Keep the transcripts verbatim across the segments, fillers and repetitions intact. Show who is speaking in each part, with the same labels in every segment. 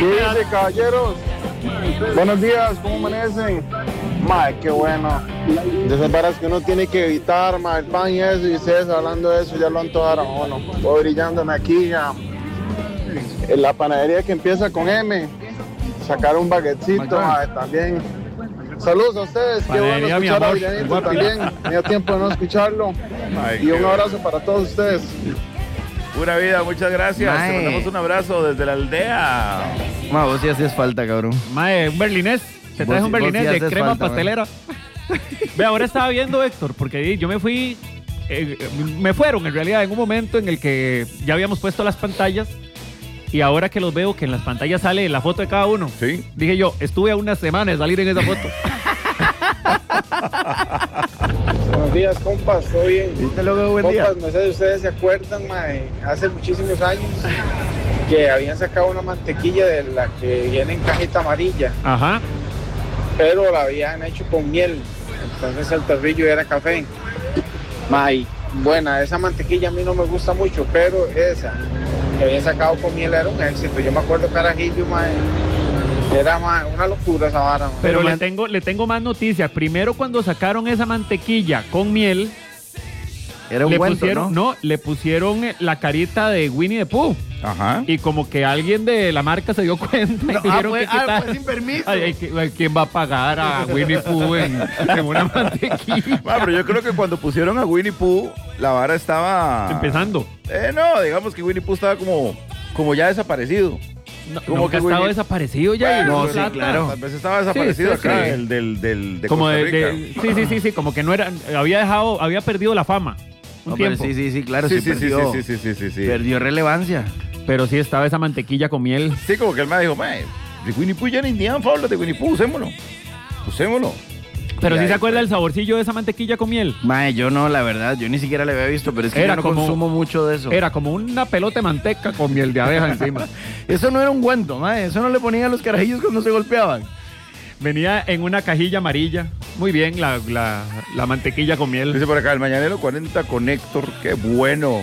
Speaker 1: ¿Qué dice, caballeros? Buenos días, ¿cómo amanecen? Mae, qué bueno. De esas varas que uno tiene que evitar, mae, el pan y eso, y ustedes hablando de eso ya lo antojaron a uno. Voy brillándome aquí ya. En la panadería que empieza con M, sacar un baguetcito, mae, también. Saludos a ustedes, qué bueno escuchar a Adrianito también. Tenía tiempo de no escucharlo.
Speaker 2: Ay,
Speaker 1: y un
Speaker 2: qué
Speaker 1: abrazo para todos ustedes.
Speaker 2: Pura vida, muchas gracias.
Speaker 3: Mae.
Speaker 2: Te mandamos un abrazo desde la aldea.
Speaker 3: Ma, vos sí haces falta, cabrón.
Speaker 4: Mae, un berlinés. Te
Speaker 3: Vos
Speaker 4: traes
Speaker 3: sí-
Speaker 4: un
Speaker 3: vos
Speaker 4: berlinés
Speaker 3: sí
Speaker 4: de
Speaker 3: haces
Speaker 4: crema
Speaker 3: falta,
Speaker 4: pastelera. Ve, ahora estaba viendo, Héctor, porque yo me fui. eh, me fueron en realidad en un momento en el que ya habíamos puesto las pantallas. Y ahora que los veo, que en las pantallas sale la foto de cada uno.
Speaker 2: Sí.
Speaker 4: Dije yo, estuve a una semana de salir en esa foto.
Speaker 1: Buenos días, compas, ¿todo bien?
Speaker 3: ¿Viste luego, buen día?
Speaker 1: Compas, no sé si ustedes se acuerdan, mae, hace muchísimos años que habían sacado una mantequilla de la que viene en cajita amarilla,
Speaker 4: Ajá.
Speaker 1: pero la habían hecho con miel, entonces el perrillo era café. Mae, buena, esa mantequilla a mí no me gusta mucho, pero esa que habían sacado con miel era un éxito. Yo me acuerdo carajillo, mae, era mae, una locura esa vara, mae.
Speaker 4: Pero
Speaker 3: Pero
Speaker 4: le
Speaker 3: man-
Speaker 4: tengo, le tengo más noticias. Primero, cuando sacaron esa mantequilla con miel,
Speaker 3: Era un
Speaker 4: le
Speaker 3: cuento,
Speaker 4: pusieron,
Speaker 3: ¿no?
Speaker 4: no, le pusieron eh, la carita de Winnie the Pooh.
Speaker 2: Ajá.
Speaker 4: Y como que alguien de la marca se dio cuenta y
Speaker 3: No, ah,
Speaker 4: tuvieron
Speaker 3: pues-
Speaker 4: que
Speaker 3: ah,
Speaker 4: quitar.
Speaker 3: pues sin permiso.
Speaker 4: Ay, ay, ¿qui- ¿quién va a pagar a Winnie Pooh en, en una mantequilla?
Speaker 2: Ah, pero yo creo que cuando pusieron a Winnie Pooh, la vara estaba...
Speaker 4: Empezando.
Speaker 2: Eh, no, digamos que Winnie Pooh estaba como, como ya desaparecido.
Speaker 4: No,
Speaker 2: Como
Speaker 4: como
Speaker 2: que
Speaker 4: que estado
Speaker 2: Winnie-
Speaker 4: desaparecido ya. y
Speaker 2: Bueno,
Speaker 4: no
Speaker 2: sí,
Speaker 4: plata.
Speaker 3: claro.
Speaker 2: Tal vez estaba desaparecido
Speaker 4: Sí, sí,
Speaker 2: acá,
Speaker 4: sí.
Speaker 2: el del, del, de
Speaker 4: Como
Speaker 2: Costa
Speaker 4: de,
Speaker 2: Rica.
Speaker 4: de- sí, sí, sí, sí, como que no era, había dejado, había perdido la fama un
Speaker 3: No, pero
Speaker 4: tiempo.
Speaker 3: sí, sí, sí, claro,
Speaker 2: sí,
Speaker 3: sí,
Speaker 2: sí, sí,
Speaker 3: perdió,
Speaker 2: sí, sí, sí, sí, sí.
Speaker 3: perdió relevancia.
Speaker 4: Pero sí estaba esa mantequilla con miel.
Speaker 2: Sí, como que el me dijo, mae, de Winnie Pooh ya ni ni han falado de Winnie Pooh, usémoslo. Usémoslo.
Speaker 4: Pero
Speaker 2: Y
Speaker 4: sí
Speaker 2: ahí
Speaker 4: se acuerda
Speaker 2: fue.
Speaker 4: el saborcillo de esa mantequilla con miel.
Speaker 3: Mae, yo no, la verdad, yo ni siquiera le había visto, pero es que
Speaker 4: Era
Speaker 3: yo no
Speaker 4: como-
Speaker 3: consumo mucho de eso.
Speaker 4: Era como una pelota de manteca con miel de abeja encima.
Speaker 3: Eso no era un cuento, mae, eso no le ponían a los carajillos cuando se golpeaban.
Speaker 4: Venía en una cajilla amarilla. Muy bien, la, la, la mantequilla con miel.
Speaker 2: Dice por acá, el Mañanero cuarenta con Héctor, qué bueno.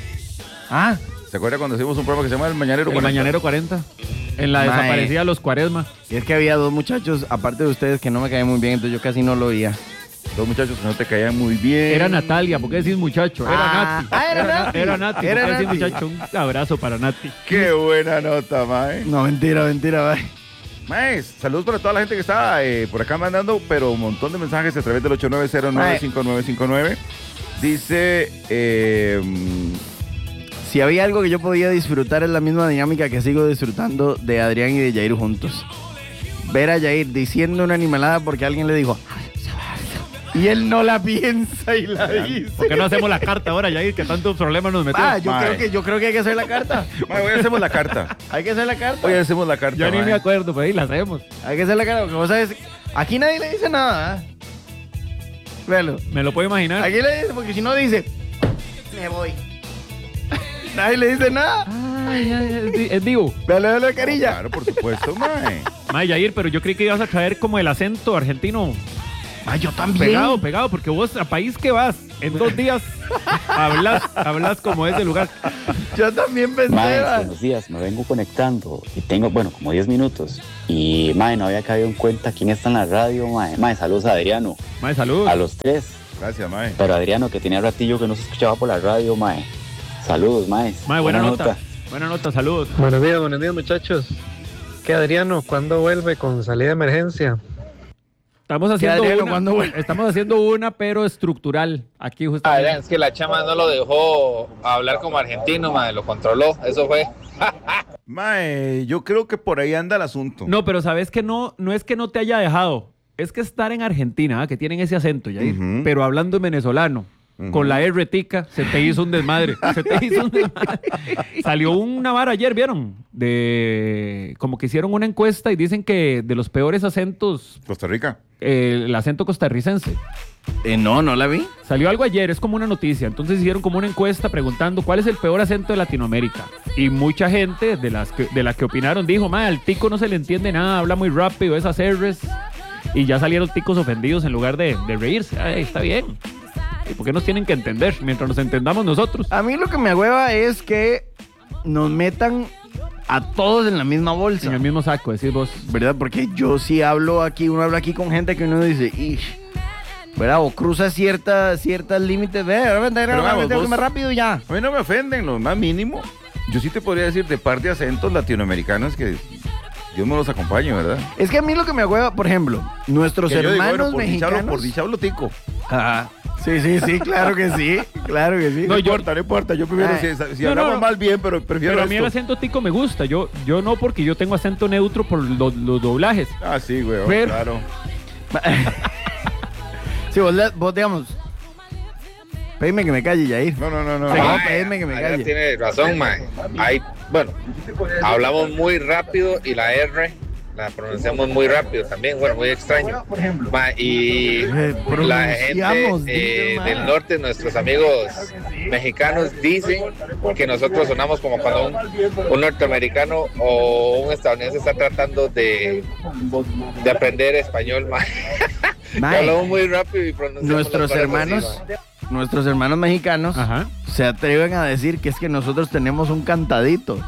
Speaker 3: Ah,
Speaker 2: ¿Se acuerda cuando hicimos un programa que se llama El Mañanero
Speaker 4: El
Speaker 2: cuarenta?
Speaker 4: Mañanero cuarenta. En la
Speaker 3: Mae.
Speaker 4: desaparecida Los Cuaresma.
Speaker 3: y es que había dos muchachos, aparte de ustedes, que no me caían muy bien, entonces yo casi no lo oía.
Speaker 2: Dos muchachos que no te caían muy bien.
Speaker 4: Era Natalia, ¿por qué decís muchacho? Era
Speaker 3: Ah.
Speaker 4: Nati.
Speaker 3: Ah, era Nati.
Speaker 4: Era Nati.
Speaker 3: Era
Speaker 4: ¿Por qué decís
Speaker 3: Nati.
Speaker 4: muchacho? Un abrazo para Nati.
Speaker 2: Qué buena nota, mae.
Speaker 3: No, mentira, mentira, mae.
Speaker 2: Mae, saludos para toda la gente que está eh, por acá mandando, pero un montón de mensajes a través del ocho nueve cero nueve cinco nueve cinco nueve. Dice, eh,
Speaker 3: Si había algo que yo podía disfrutar es la misma dinámica que sigo disfrutando de Adrián y de Jair juntos. Ver a Jair diciendo una animalada porque alguien le dijo y él no la piensa y la dice.
Speaker 4: ¿Por qué no hacemos la carta ahora, Yair, que tantos problemas nos metemos?
Speaker 3: Ah, yo
Speaker 2: Mae.
Speaker 3: creo que yo creo que hay que hacer la carta.
Speaker 2: mae, hoy hacemos la carta.
Speaker 3: Hay que hacer la carta.
Speaker 2: Hoy hacemos la carta,
Speaker 4: Yo ni
Speaker 2: mae.
Speaker 4: me acuerdo, pero ahí la hacemos.
Speaker 3: Hay que hacer la carta porque vos sabes, aquí nadie le dice nada. ¿ah? Véalo.
Speaker 4: Me lo puedo imaginar.
Speaker 3: Aquí le dice porque si no dice me voy. Nadie le dice nada.
Speaker 4: Ay, ay, es, di- es divo.
Speaker 3: Véalo, véalo de carilla.
Speaker 2: Claro, por supuesto, mae.
Speaker 4: Mae, Yair, pero yo creí que ibas a traer como el acento argentino
Speaker 3: Ay, yo también.
Speaker 4: pegado, pegado, porque vos a país que vas, en dos días hablas, hablas como es del lugar.
Speaker 3: Yo también pensé.
Speaker 5: Mae,
Speaker 3: ¿va?
Speaker 5: buenos días, me vengo conectando y tengo, bueno, como diez minutos. Y, mae, no había caído en cuenta quién está en la radio, mae. Mae, saludos a Adriano,
Speaker 4: Mae, salud.
Speaker 5: a los tres.
Speaker 2: Gracias, mae.
Speaker 5: Pero Adriano, que tenía ratillo que no se escuchaba por la radio, mae. Saludos, mae.
Speaker 4: Mae, buena, nota. Buena nota, salud.
Speaker 6: Buenos días, buenos días muchachos. ¿Qué Adriano? ¿Cuándo vuelve con salida de emergencia?
Speaker 4: Estamos haciendo
Speaker 3: Adriano,
Speaker 4: una,
Speaker 3: ¿cuándo vuelve?
Speaker 4: estamos haciendo una, pero estructural. Aquí justamente.
Speaker 7: Adrián, es que la chama no lo dejó hablar como argentino, madre, lo controló, eso fue.
Speaker 2: Mae, yo creo que por ahí anda el asunto.
Speaker 4: No, pero sabes que no, no es que no te haya dejado. Es que estar en Argentina, ¿ah? Que tienen ese acento, Yair,
Speaker 2: Ujú.
Speaker 4: pero hablando en venezolano,
Speaker 2: Ujú.
Speaker 4: con la R tica, se te hizo un desmadre. Se te hizo un desmadre. Salió una vara ayer, ¿vieron? De como que hicieron una encuesta y dicen que de los peores acentos,
Speaker 2: Costa Rica.
Speaker 4: eh, el acento costarricense.
Speaker 3: Eh, no, no la vi.
Speaker 4: Salió algo ayer, es como una noticia. Entonces hicieron como una encuesta preguntando cuál es el peor acento de Latinoamérica. Y mucha gente de las que, de las que opinaron dijo, ma, al tico no se le entiende nada, habla muy rápido, esas R's. Y ya salieron ticos ofendidos en lugar de, de reírse. Ay, está bien. ¿Y por qué nos tienen que entender mientras nos entendamos nosotros?
Speaker 3: A mí lo que me agüeva es que nos metan a todos en la misma bolsa.
Speaker 4: En el mismo saco, decís vos.
Speaker 3: ¿Verdad? Porque yo sí hablo aquí, uno habla aquí con gente que uno dice, ish, ¿verdad? O cruza ciertas ciertas límites, ve,
Speaker 2: Pero vamos,
Speaker 3: tengo que
Speaker 2: vos-
Speaker 3: más rápido y ya.
Speaker 2: A mí no me ofenden, lo más mínimo. Yo sí te podría decir de par de acentos latinoamericanos que Dios me los acompañe, ¿verdad?
Speaker 3: Es que a mí lo que me hueva, por ejemplo, nuestros
Speaker 2: Que yo digo,
Speaker 3: hermanos
Speaker 2: bueno, por dicha hablo-
Speaker 3: mexicanos.
Speaker 2: por dicha hablo tico.
Speaker 3: Ajá. Sí, sí, sí, claro que sí, claro que sí.
Speaker 2: No, importa, no importa. Yo prefiero,
Speaker 3: Ay.
Speaker 2: si, si
Speaker 4: No,
Speaker 2: hablamos
Speaker 4: no.
Speaker 2: mal bien, pero prefiero
Speaker 4: Pero a mí el
Speaker 2: esto.
Speaker 4: acento tico me gusta. Yo, yo no, porque yo tengo acento neutro por lo- los doblajes.
Speaker 2: Ah, sí, güey,
Speaker 4: Pero-
Speaker 2: claro.
Speaker 3: Sí, vos, le- vos digamos, pedime que me calle, Yair.
Speaker 2: No, no, no, no.
Speaker 3: Sí.
Speaker 2: no.
Speaker 3: No, pedime que me
Speaker 7: Adrián
Speaker 3: calle.
Speaker 7: tiene razón, mae. Hay, bueno, hablamos muy rápido y la R la pronunciamos muy rápido también, bueno, muy extraño. Mae, y
Speaker 3: Eh,
Speaker 7: la gente
Speaker 3: pronunciamos,
Speaker 7: eh,
Speaker 3: dice, mae.
Speaker 7: del norte, nuestros amigos mexicanos, dicen que nosotros sonamos como cuando un, un norteamericano o un estadounidense está tratando de, de aprender español, mae.
Speaker 3: Mae,
Speaker 7: Hablamos muy rápido y pronunciamos
Speaker 3: nuestros
Speaker 7: las palabras
Speaker 3: hermanos,
Speaker 7: así, mae.
Speaker 3: nuestros hermanos mexicanos
Speaker 4: Ajá.
Speaker 3: se atreven a decir que es que nosotros tenemos un cantadito.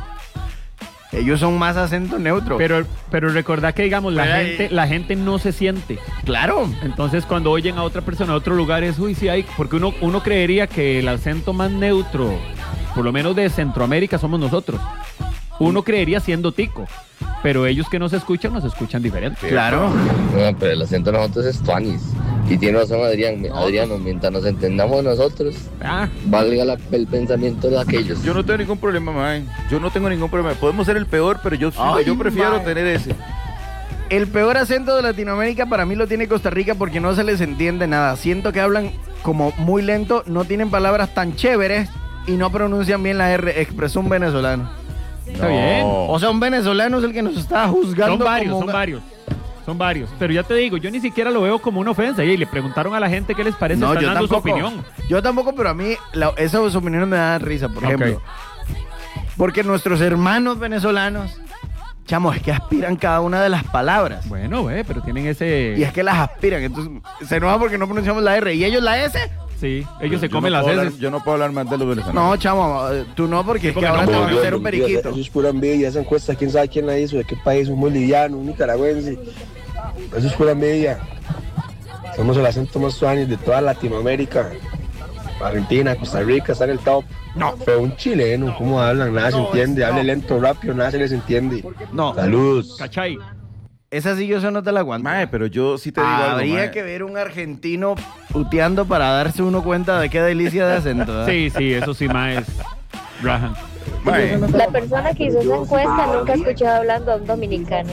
Speaker 3: Ellos son más acento neutro.
Speaker 4: Pero, pero recordá que, digamos, la
Speaker 3: Pero ahí-
Speaker 4: gente, la gente no se siente.
Speaker 3: claro.
Speaker 4: Entonces, cuando oyen a otra persona de otro lugar, es, uy, sí hay, porque uno, uno creería que el acento más neutro, por lo menos de Centroamérica, somos nosotros. Uno creería siendo tico, pero ellos que nos escuchan, nos escuchan diferente.
Speaker 3: Claro.
Speaker 8: No, pero el acento de nosotros es tuanis. Y tiene razón Adrián, Adriano, mientras nos entendamos nosotros,
Speaker 4: Ah,
Speaker 8: valga la- el pensamiento de aquellos.
Speaker 2: Yo no tengo ningún problema, mae. Yo no tengo ningún problema. Podemos ser el peor, pero yo, sí-
Speaker 3: Ay,
Speaker 2: yo prefiero
Speaker 3: mae.
Speaker 2: tener ese.
Speaker 3: El peor acento de Latinoamérica para mí lo tiene Costa Rica porque no se les entiende nada. Siento que hablan como muy lento, no tienen palabras tan chéveres y no pronuncian bien la R. Expresó un venezolano.
Speaker 4: está bien.
Speaker 3: O sea, un venezolano es el que nos está juzgando.
Speaker 4: Son varios,
Speaker 3: como
Speaker 4: son
Speaker 3: un-
Speaker 4: varios. Son varios. Pero ya te digo, yo ni siquiera lo veo como una ofensa. Y le preguntaron a la gente qué les parece,
Speaker 3: No,
Speaker 4: están
Speaker 3: yo
Speaker 4: dando
Speaker 3: tampoco.
Speaker 4: su opinión.
Speaker 3: Yo tampoco, pero a mí la- esas opiniones me dan risa, por
Speaker 4: Ok.
Speaker 3: ejemplo. Porque nuestros hermanos venezolanos, chamo, es que aspiran cada una de las palabras.
Speaker 4: Bueno, ve, pero tienen ese...
Speaker 3: Y es que las aspiran. Entonces se enoja porque no pronunciamos la R. ¿Y ellos la S?
Speaker 4: Sí, ellos se
Speaker 2: Yo
Speaker 4: comen
Speaker 2: no
Speaker 4: las
Speaker 2: puedo
Speaker 4: heces.
Speaker 2: hablar- Yo no puedo hablar más de los
Speaker 3: No,
Speaker 2: venezolanos.
Speaker 3: chamo, eh, tú no, porque
Speaker 4: Sí,
Speaker 3: es que
Speaker 4: porque
Speaker 3: ahora
Speaker 4: no
Speaker 3: te van a
Speaker 4: puedo,
Speaker 3: hacer un periquito.
Speaker 9: Eso es pura envidia, esa encuesta, quién sabe quién la hizo, de qué país, un muy liviano, un nicaragüense. Eso es pura envidia. Somos el acento más suave de toda Latinoamérica. Argentina, Costa Rica, está en el top. No, fue un chileno, ¿cómo hablan? Nada se entiende, hable lento, rápido, nada se les entiende.
Speaker 3: No,
Speaker 9: Saludos.
Speaker 4: ¿Cachai?
Speaker 3: esa sí yo eso no te la aguanto.
Speaker 2: Mae, pero yo sí te digo algo,
Speaker 3: Habría
Speaker 2: mae.
Speaker 3: que ver un argentino puteando para darse uno cuenta de qué delicia de acento. ¿verdad?
Speaker 4: Sí, sí, eso sí más es... Rajan.
Speaker 2: Mae,
Speaker 10: La persona que hizo esa encuesta nunca ha escuchado hablando a un dominicano.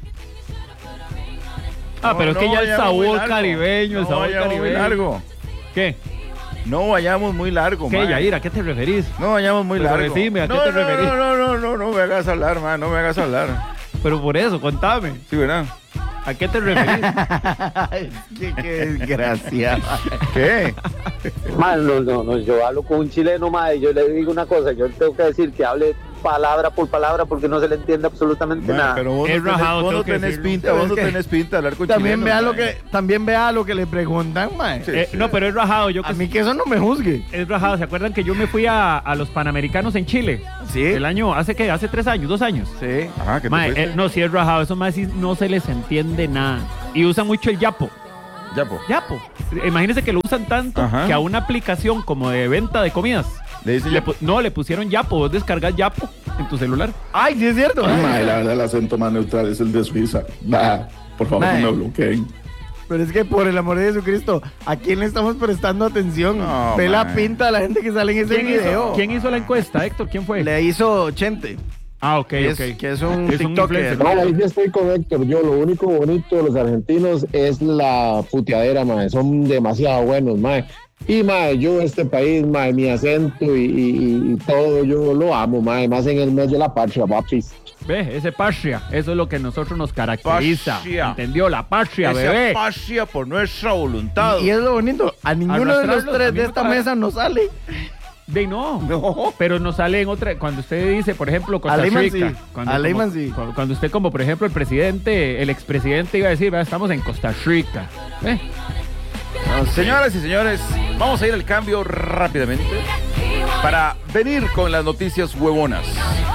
Speaker 4: Ah,
Speaker 2: no,
Speaker 4: pero es que
Speaker 2: no
Speaker 4: ya el
Speaker 2: vayamos muy
Speaker 4: sabor
Speaker 2: largo.
Speaker 4: caribeño, el
Speaker 2: No
Speaker 4: sabor
Speaker 2: vayamos muy
Speaker 4: caribeño.
Speaker 2: largo.
Speaker 4: ¿Qué?
Speaker 2: No vayamos muy largo,
Speaker 4: ¿Qué,
Speaker 2: mae.
Speaker 4: Yair? ¿A qué te referís?
Speaker 2: No vayamos muy
Speaker 4: Pero
Speaker 2: largo.
Speaker 4: decime, ¿a qué
Speaker 2: no,
Speaker 4: te
Speaker 2: no,
Speaker 4: referís?
Speaker 2: No, no, no, no, no me hagas hablar, man, no me hagas hablar.
Speaker 4: Pero por eso, contame.
Speaker 2: Sí, ¿verdad?
Speaker 4: ¿A qué te referís?
Speaker 3: Ay, qué, qué desgracia.
Speaker 2: ¿Qué?
Speaker 11: Man, no, no, no, yo hablo con un chileno, madre, yo le digo una cosa, yo tengo que decir que hable palabra por palabra porque no se le entiende absolutamente
Speaker 2: Man,
Speaker 11: nada.
Speaker 2: pero vos
Speaker 4: Es
Speaker 2: no tenés,
Speaker 4: rajado,
Speaker 2: vos no
Speaker 4: tengo que
Speaker 2: tenés
Speaker 4: decirlo.
Speaker 2: pinta, vos
Speaker 3: Es
Speaker 2: no
Speaker 3: que
Speaker 2: tenés pinta de hablar con
Speaker 3: También
Speaker 2: chilenos,
Speaker 3: vea lo
Speaker 2: mae.
Speaker 3: que, también vea lo que le preguntan, mae.
Speaker 2: Sí,
Speaker 4: Eh,
Speaker 2: sí.
Speaker 4: no, pero es rajado. Yo
Speaker 3: A
Speaker 4: que
Speaker 3: mí que eso no me juzgue.
Speaker 4: es rajado. ¿Se acuerdan que yo me fui a, a los Panamericanos en Chile?
Speaker 3: Sí.
Speaker 4: El año, ¿hace qué? ¿Hace tres años? ¿Dos años?
Speaker 3: Sí.
Speaker 2: Ajá, ¿qué te
Speaker 4: Mae,
Speaker 2: fuiste?
Speaker 4: eh, no, sí es rajado. Eso más sí no se les entiende nada. Y usan mucho el yapo.
Speaker 2: Ya, po.
Speaker 4: Yapo. Imagínense que lo usan tanto
Speaker 2: Ajá.
Speaker 4: que a una aplicación como de venta de comidas.
Speaker 2: Le dice
Speaker 4: le
Speaker 2: ya.
Speaker 4: pu- no, le pusieron Yapo. Vos descargas Yapo en tu celular.
Speaker 3: Ay, sí es cierto.
Speaker 1: Mae, la verdad, el acento más neutral es el de Suiza. Bah, por favor,
Speaker 3: Mae.
Speaker 1: no me bloqueen.
Speaker 3: Pero es que por el amor de Jesucristo, ¿a quién le estamos prestando atención?
Speaker 2: No,
Speaker 3: Ve la
Speaker 2: mae.
Speaker 3: pinta de la gente que sale en ese
Speaker 4: ¿Quién
Speaker 3: video.
Speaker 4: hizo, ¿Quién hizo la encuesta, Héctor? ¿Quién fue?
Speaker 3: Le hizo Chente.
Speaker 4: Ah, ok,
Speaker 3: que,
Speaker 4: ok.
Speaker 3: es, que es un
Speaker 4: Es un
Speaker 3: TikToker.
Speaker 4: influencer.
Speaker 9: No, ahí sí estoy con Héctor. Yo, lo único bonito de los argentinos es la puteadera, mae. Son demasiado buenos, mae. Y, mae, yo este país, mae, mi acento y, y- y todo, yo lo amo, mae. Más en el mes de la patria, papis.
Speaker 4: Ve, ese patria. Eso es lo que a nosotros nos caracteriza.
Speaker 2: Patria.
Speaker 4: ¿Entendió? La patria,
Speaker 2: Esa
Speaker 4: bebé.
Speaker 2: fascia por nuestra voluntad.
Speaker 3: Y es lo bonito, a ninguno de los
Speaker 4: Arrastrarlos, a
Speaker 3: tres
Speaker 4: mí
Speaker 3: de
Speaker 4: me
Speaker 3: esta
Speaker 4: parece-
Speaker 3: mesa nos sale.
Speaker 4: De no.
Speaker 3: No.
Speaker 4: Pero nos sale en otra. Cuando usted dice, por ejemplo, Costa
Speaker 3: A Lehman
Speaker 4: Rica.
Speaker 3: sí.
Speaker 4: Cuando,
Speaker 3: A Lehman
Speaker 4: como-
Speaker 3: sí.
Speaker 4: cu- Cuando usted, como por ejemplo, el presidente, el expresidente iba a decir, "Vea, estamos en Costa Rica. ¿Ve?
Speaker 2: Señoras y señores, vamos a ir al cambio rápidamente para venir con las noticias huevonas.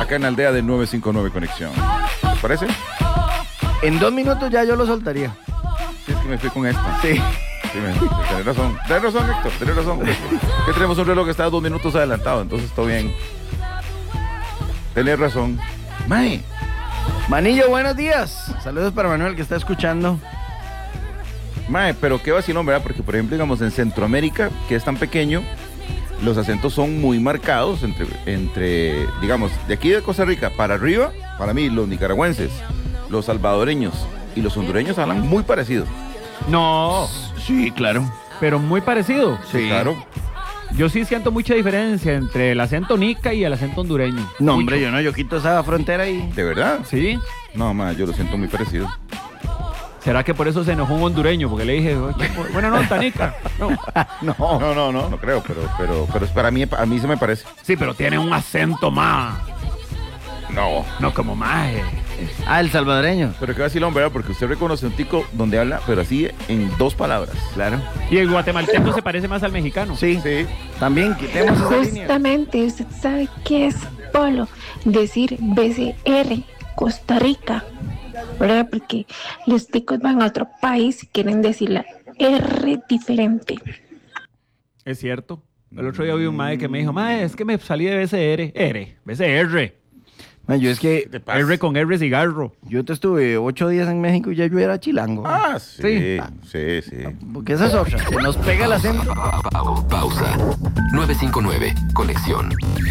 Speaker 2: acá en la aldea de novecientos cincuenta y nueve Conexión. ¿Les parece?
Speaker 3: En dos minutos ya yo lo soltaría.
Speaker 2: Sí, es que me fui con esta.
Speaker 3: Sí.
Speaker 2: Sí, me, tenés razón. Tenés razón, Héctor. Tenés razón. Que tenemos un reloj que está dos minutos adelantado, entonces todo bien. Tenés razón. Mae.
Speaker 3: Manillo, buenos días. Saludos para Manuel que está escuchando.
Speaker 2: Mae, pero qué vacilón, ¿verdad? Porque, por ejemplo, digamos, en Centroamérica, que es tan pequeño, los acentos son muy marcados entre, entre, digamos, de aquí de Costa Rica para arriba, para mí, los nicaragüenses, los salvadoreños y los hondureños hablan muy parecido.
Speaker 4: No.
Speaker 3: Sí, claro.
Speaker 4: Pero muy parecido.
Speaker 2: Sí, claro.
Speaker 4: Yo sí siento mucha diferencia entre el acento nica y el acento hondureño.
Speaker 3: No,
Speaker 4: Mucho.
Speaker 3: hombre, yo no, yo quito esa frontera ahí.
Speaker 2: ¿De verdad?
Speaker 4: Sí.
Speaker 2: No, ma, yo lo siento muy parecido.
Speaker 4: ¿Será que por eso se enojó un hondureño? Porque le dije, buena nota, nica. No.
Speaker 2: No, no, no, no, no creo, pero, pero, pero para mí, a mí se me parece.
Speaker 4: Sí, pero tiene un acento más.
Speaker 2: No.
Speaker 4: No, como más. Eh.
Speaker 3: Ah, el salvadoreño.
Speaker 2: Pero qué vacilón, ¿verdad? Porque usted reconoce un tico donde habla, pero así en dos palabras.
Speaker 3: Claro.
Speaker 4: Y el guatemalteco se parece más al mexicano.
Speaker 3: Sí,
Speaker 2: sí.
Speaker 3: También quitemos esa línea.
Speaker 12: Justamente, usted sabe qué es polo. Decir B C R, Costa Rica, ¿verdad? Porque los ticos van a otro país y quieren decir la R diferente.
Speaker 4: Es cierto. El otro día vi un mae que me dijo, mae, es que me salí de B C R. R, B C R.
Speaker 3: Man, yo es que
Speaker 4: R con R cigarro.
Speaker 3: Yo te estuve ocho días en México y ya yo era chilango.
Speaker 2: Ah, sí, sí, sí. sí.
Speaker 3: Porque esa es otra, se nos pega el acento.
Speaker 13: Pausa. novecientos cincuenta y nueve, Conexión.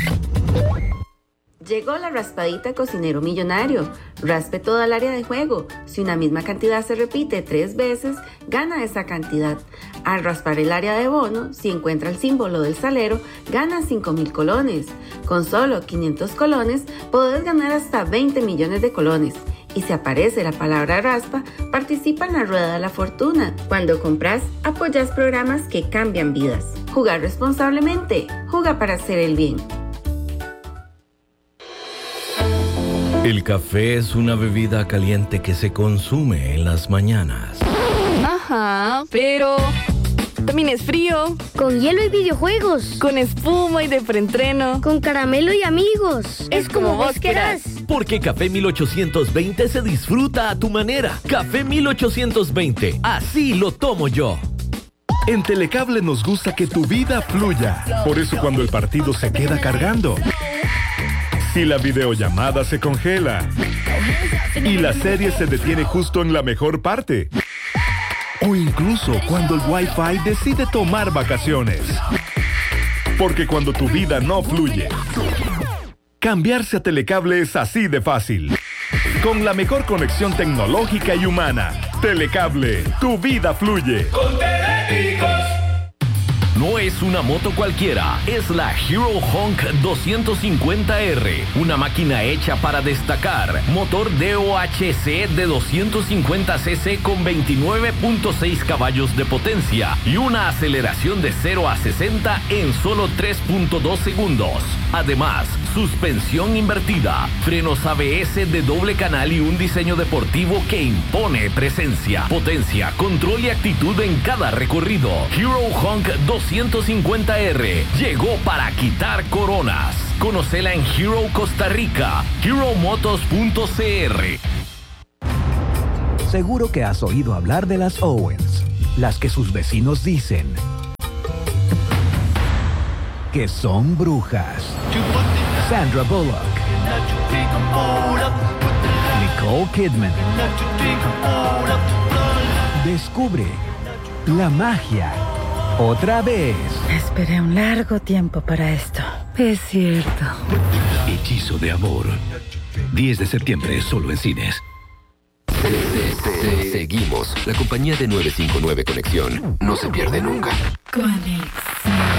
Speaker 14: Llegó la raspadita Cocinero Millonario. Raspe toda el área de juego. Si una misma cantidad se repite tres veces, gana esa cantidad. Al raspar el área de bono, si encuentra el símbolo del salero, gana cinco mil colones. Con solo quinientos colones, podés ganar hasta veinte millones de colones. Y si aparece la palabra raspa, participa en la rueda de la fortuna. Cuando compras, apoyas programas que cambian vidas. Jugar responsablemente. Juega para hacer el bien.
Speaker 15: El café es una bebida caliente que se consume en las mañanas.
Speaker 16: Ajá, pero también es frío.
Speaker 17: Con hielo y videojuegos.
Speaker 16: Con espuma y de preentreno.
Speaker 17: Con caramelo y amigos. Es, es como, como vos querás.
Speaker 15: Porque Café mil ochocientos veinte se disfruta a tu manera. Café mil ochocientos veinte, así lo tomo yo.
Speaker 18: En Telecable nos gusta que tu vida fluya. Por eso cuando el partido se queda cargando, si la videollamada se congela y la serie se detiene justo en la mejor parte, o incluso cuando el Wi-Fi decide tomar vacaciones. Porque cuando tu vida no fluye, cambiarse a Telecable es así de fácil. Con la mejor conexión tecnológica y humana. Telecable, tu vida fluye.
Speaker 15: Con Teleticos. No es una moto cualquiera, es la Hero Honk doscientos cincuenta R, una máquina hecha para destacar. Motor D O H C de doscientos cincuenta cc con veintinueve punto seis caballos de potencia y una aceleración de cero a sesenta en solo tres punto dos segundos. Además, suspensión invertida, frenos A B S de doble canal y un diseño deportivo que impone presencia, potencia, control y actitud en cada recorrido. Hero Honk doscientos cincuenta R llegó para quitar coronas. Conócela en Hero Costa Rica, hero motos punto c r.
Speaker 19: Seguro que has oído hablar de las Owens, las que sus vecinos dicen que son brujas. Sandra Bullock, Nicole Kidman. Descubre la magia otra vez.
Speaker 20: Esperé un largo tiempo para esto. Es cierto.
Speaker 19: Hechizo de amor. diez de septiembre solo en cines.
Speaker 13: Seguimos. La compañía de novecientos cincuenta y nueve Conexión no se pierde nunca.
Speaker 20: Conexión.